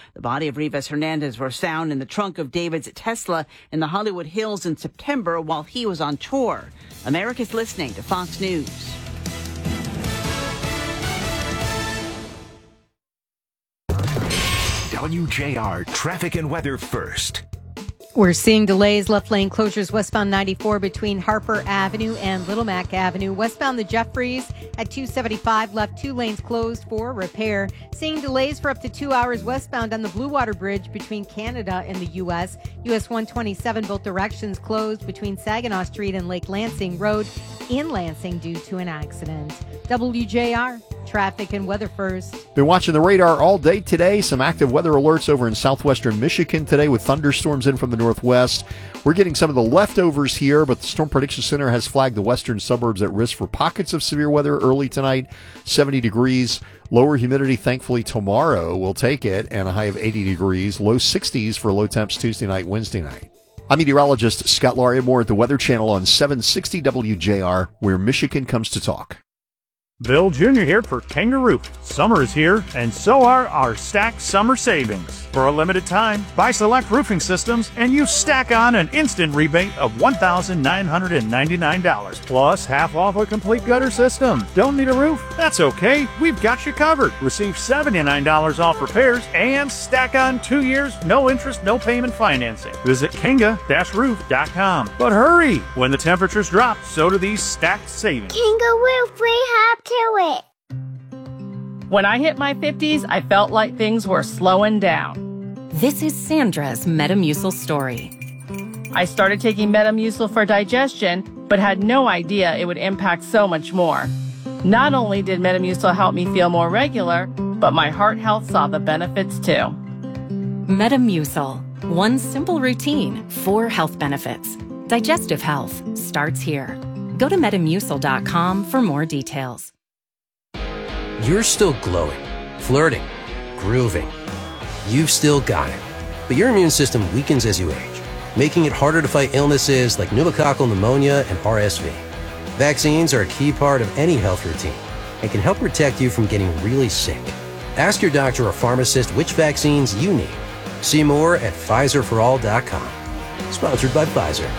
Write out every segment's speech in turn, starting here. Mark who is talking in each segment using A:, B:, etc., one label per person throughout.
A: The body of Rivas Hernandez was found in the trunk of David's Tesla in the Hollywood Hills in September while he was on tour. America's listening to Fox News.
B: WJR traffic and weather first.
C: We're seeing delays, left lane closures westbound 94 between Harper Avenue and Little Mac Avenue. Westbound the Jeffries at 275 left 2 lanes closed for repair. Seeing delays for up to 2 hours westbound on the Blue Water Bridge between Canada and the U.S. US 127 both directions closed between Saginaw Street and Lake Lansing Road in Lansing due to an accident. WJR traffic and weather first.
D: Been watching the radar all day today. Some active weather alerts over in southwestern Michigan today with thunderstorms in from the northwest. We're getting some of the leftovers here, but the Storm Prediction Center has flagged the western suburbs at risk for pockets of severe weather early tonight. 70 degrees. Lower humidity, thankfully, tomorrow. We'll take it. And a high of 80 degrees. Low 60s for low temps Tuesday night, Wednesday night. I'm meteorologist Scott Laria-Moore at the Weather Channel on 760 WJR, where Michigan comes to talk.
E: Bill Jr. here for Kangaroo. Summer is here, and so are our stacked summer savings. For a limited time, buy select roofing systems, and you stack on an instant rebate of $1,999, plus half off a complete gutter system. Don't need a roof? That's okay. We've got you covered. Receive $79 off repairs, and stack on 2 years, no interest, no payment financing. Visit Kanga-roof.com. But hurry! When the temperatures drop, so do these stacked savings.
F: Kangaroo rehab to it.
G: When I hit my 50s, I felt like things were slowing down.
H: This is Sandra's Metamucil story.
G: I started taking Metamucil for digestion, but had no idea it would impact so much more. Not only did Metamucil help me feel more regular, but my heart health saw the benefits too.
H: Metamucil. One simple routine, 4 health benefits. Digestive health starts here. Go to Metamucil.com for more details.
I: You're still glowing, flirting, grooving. You've still got it. But your immune system weakens as you age, making it harder to fight illnesses like pneumococcal pneumonia and RSV. Vaccines are a key part of any health routine and can help protect you from getting really sick. Ask your doctor or pharmacist which vaccines you need. See more at PfizerForAll.com. Sponsored by Pfizer.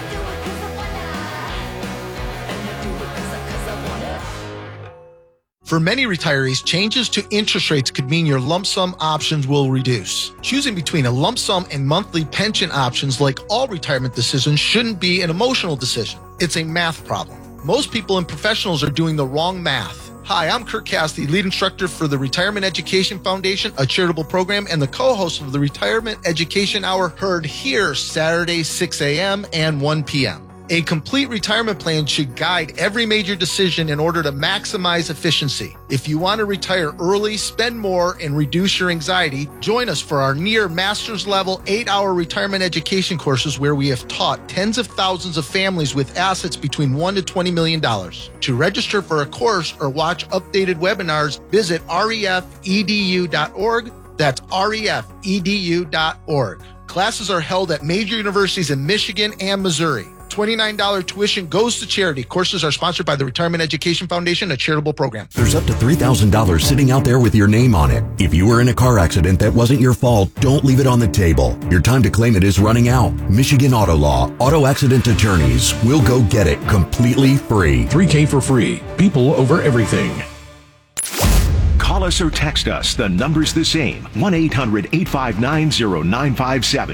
J: For many retirees, changes to interest rates could mean your lump sum options will reduce. Choosing between a lump sum and monthly pension options, like all retirement decisions, shouldn't be an emotional decision. It's a math problem. Most people and professionals are doing the wrong math. Hi, I'm Kirk Cassidy, lead instructor for the Retirement Education Foundation, a charitable program, and the co-host of the Retirement Education Hour, heard here Saturday, 6 a.m. and 1 p.m. A complete retirement plan should guide every major decision in order to maximize efficiency. If you want to retire early, spend more, and reduce your anxiety, join us for our near master's level 8-hour retirement education courses where we have taught tens of thousands of families with assets between $1 to $20 million. To register for a course or watch updated webinars, visit refedu.org. That's refedu.org. Classes are held at major universities in Michigan and Missouri. $29 tuition goes to charity. Courses are sponsored by the Retirement Education Foundation, a charitable program.
K: There's up to $3,000 sitting out there with your name on it. If you were in a car accident that wasn't your fault, don't leave it on the table. Your time to claim it is running out. Michigan Auto Law, auto accident attorneys will go get it completely free.
L: $3K for free. People over everything.
B: Call us or text us. The number's the same. 1-800-859-0957.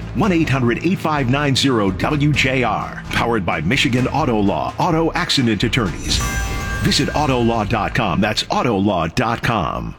B: 1-800-859-WJR. Powered by Michigan Auto Law, auto accident attorneys. Visit Autolaw.com. That's Autolaw.com.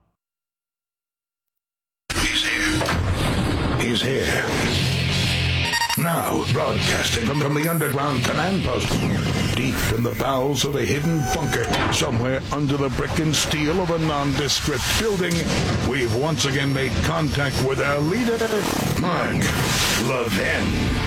L: He's here. He's here. Now, broadcasting from the underground command post, deep in the bowels of a hidden bunker, somewhere under the brick and steel of a nondescript building, we've once again made contact with our leader, Mark Levin.